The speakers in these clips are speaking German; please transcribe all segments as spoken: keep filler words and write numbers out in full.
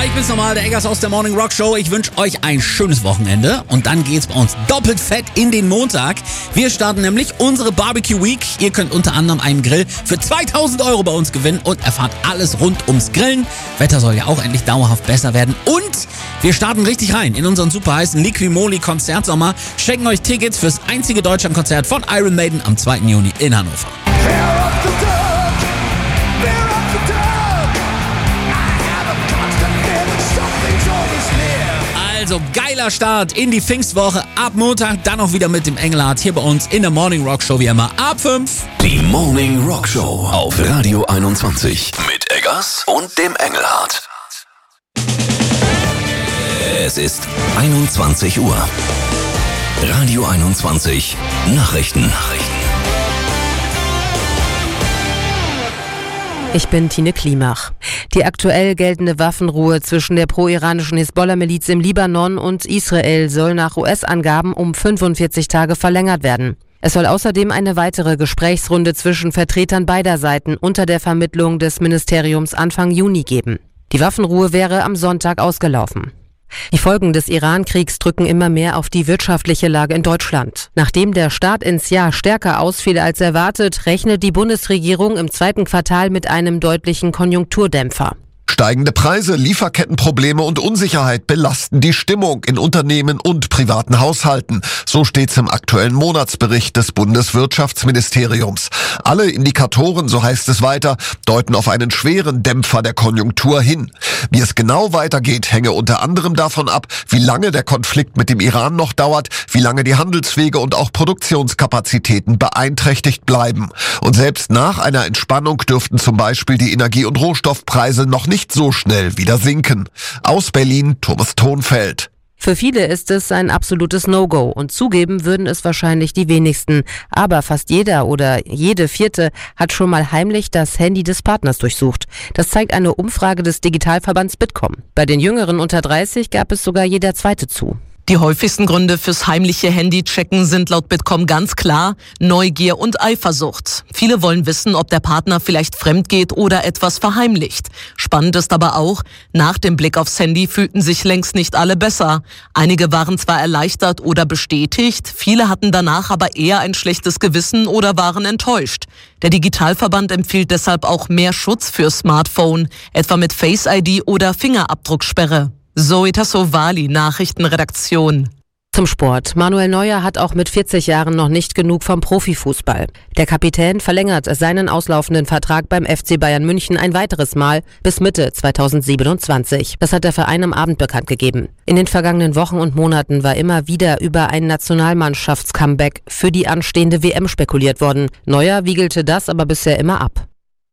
Hi, ich bin's nochmal, der Eggers aus der Morning Rock Show. Ich wünsche euch ein schönes Wochenende und dann geht's bei uns doppelt fett in den Montag. Wir starten nämlich unsere Barbecue Week. Ihr könnt unter anderem einen Grill für zweitausend Euro bei uns gewinnen und erfahrt alles rund ums Grillen. Wetter soll ja auch endlich dauerhaft besser werden und wir starten richtig rein in unseren super heißen Liquimoli Konzertsommer. Schenken euch Tickets fürs einzige Deutschlandkonzert von Iron Maiden am zweiten Juni in Hannover. Also geiler Start in die Pfingstwoche. Ab Montag dann auch wieder mit dem Engelhardt hier bei uns in der Morning Rock Show wie immer ab fünf. Die Morning Rock Show auf Radio einundzwanzig mit Eggers und dem Engelhardt. Es ist einundzwanzig Uhr. Radio einundzwanzig Nachrichten. Nachrichten. Ich bin Tine Klimach. Die aktuell geltende Waffenruhe zwischen der pro-iranischen Hisbollah-Miliz im Libanon und Israel soll nach U S-Angaben um fünfundvierzig Tage verlängert werden. Es soll außerdem eine weitere Gesprächsrunde zwischen Vertretern beider Seiten unter der Vermittlung des Ministeriums Anfang Juni geben. Die Waffenruhe wäre am Sonntag ausgelaufen. Die Folgen des Iran-Kriegs drücken immer mehr auf die wirtschaftliche Lage in Deutschland. Nachdem der Start ins Jahr stärker ausfiel als erwartet, rechnet die Bundesregierung im zweiten Quartal mit einem deutlichen Konjunkturdämpfer. Steigende Preise, Lieferkettenprobleme und Unsicherheit belasten die Stimmung in Unternehmen und privaten Haushalten. So steht's im aktuellen Monatsbericht des Bundeswirtschaftsministeriums. Alle Indikatoren, so heißt es weiter, deuten auf einen schweren Dämpfer der Konjunktur hin. Wie es genau weitergeht, hänge unter anderem davon ab, wie lange der Konflikt mit dem Iran noch dauert, wie lange die Handelswege und auch Produktionskapazitäten beeinträchtigt bleiben. Und selbst nach einer Entspannung dürften zum Beispiel die Energie- und Rohstoffpreise noch nicht so schnell wieder sinken. Aus Berlin, Thomas Thonfeld. Für viele ist es ein absolutes No-Go und zugeben würden es wahrscheinlich die wenigsten. Aber fast jeder oder jede Vierte hat schon mal heimlich das Handy des Partners durchsucht. Das zeigt eine Umfrage des Digitalverbands Bitkom. Bei den Jüngeren unter dreißig gab es sogar jeder Zweite zu. Die häufigsten Gründe fürs heimliche Handychecken sind laut Bitkom ganz klar Neugier und Eifersucht. Viele wollen wissen, ob der Partner vielleicht fremd geht oder etwas verheimlicht. Spannend ist aber auch, nach dem Blick aufs Handy fühlten sich längst nicht alle besser. Einige waren zwar erleichtert oder bestätigt, viele hatten danach aber eher ein schlechtes Gewissen oder waren enttäuscht. Der Digitalverband empfiehlt deshalb auch mehr Schutz fürs Smartphone, etwa mit Face I D oder Fingerabdrucksperre. Zoe Tassovali, Nachrichtenredaktion. Zum Sport. Manuel Neuer hat auch mit vierzig Jahren noch nicht genug vom Profifußball. Der Kapitän verlängert seinen auslaufenden Vertrag beim F C Bayern München ein weiteres Mal bis Mitte zweitausendsiebenundzwanzig. Das hat der Verein am Abend bekannt gegeben. In den vergangenen Wochen und Monaten war immer wieder über ein Nationalmannschafts-Comeback für die anstehende W M spekuliert worden. Neuer wiegelte das aber bisher immer ab.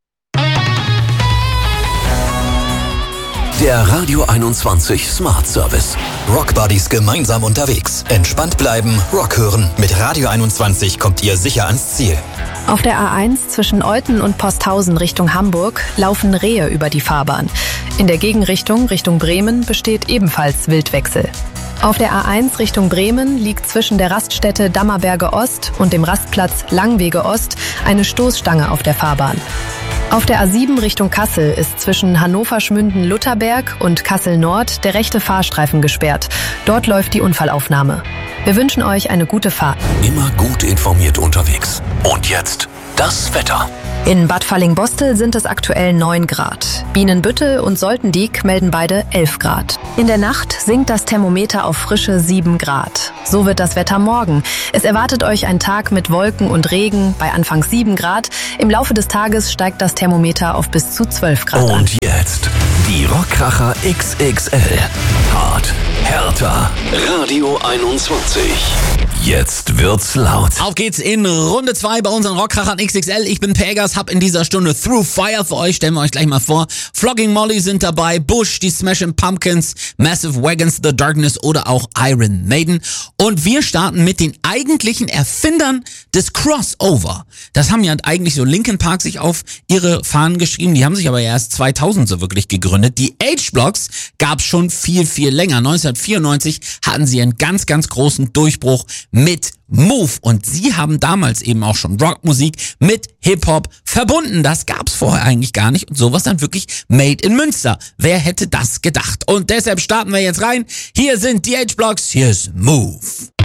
Der Radio einundzwanzig Smart Service. Rock Buddies gemeinsam unterwegs. Entspannt bleiben, Rock hören. Mit Radio einundzwanzig kommt ihr sicher ans Ziel. Auf der A eins zwischen Olten und Posthausen Richtung Hamburg laufen Rehe über die Fahrbahn. In der Gegenrichtung Richtung Bremen besteht ebenfalls Wildwechsel. Auf der A eins Richtung Bremen liegt zwischen der Raststätte Dammerberge Ost und dem Rastplatz Langwege Ost eine Stoßstange auf der Fahrbahn. Auf der A sieben Richtung Kassel ist zwischen Hannover-Schmünden-Lutherberg und Kassel-Nord der rechte Fahrstreifen gesperrt. Dort läuft die Unfallaufnahme. Wir wünschen euch eine gute Fahrt. Immer gut informiert unterwegs. Und jetzt das Wetter. In Bad Fallingbostel sind es aktuell neun Grad. Bienenbüttel und Soltendieck melden beide elf Grad. In der Nacht sinkt das Thermometer auf frische sieben Grad. So wird das Wetter morgen. Es erwartet euch ein Tag mit Wolken und Regen bei anfangs sieben Grad. Im Laufe des Tages steigt das Thermometer auf bis zu zwölf Grad an. Und jetzt die Rockkracher X X L. Hart, härter. Radio einundzwanzig. Jetzt wird's laut. Auf geht's in Runde zwei bei unseren Rockkrachern X X L. Ich bin Pegas, hab in dieser Stunde Through Fire für euch. Stellen wir euch gleich mal vor. Flogging Molly sind dabei, Bush, die Smashing Pumpkins, Massive Wagons, The Darkness oder auch Iron Maiden. Und wir starten mit den eigentlichen Erfindern des Crossover. Das haben ja eigentlich so Linkin Park sich auf ihre Fahnen geschrieben. Die haben sich aber erst zweitausend so wirklich gegründet. Die H-Blocks gab's schon viel, viel länger. neunzehnhundertvierundneunzig hatten sie einen ganz, ganz großen Durchbruch mit Move. Und sie haben damals eben auch schon Rockmusik mit Hip-Hop verbunden. Das gab's vorher eigentlich gar nicht. Und sowas dann wirklich made in Münster. Wer hätte das gedacht? Und deshalb starten wir jetzt rein. Hier sind die H-Blocks. Hier ist Move.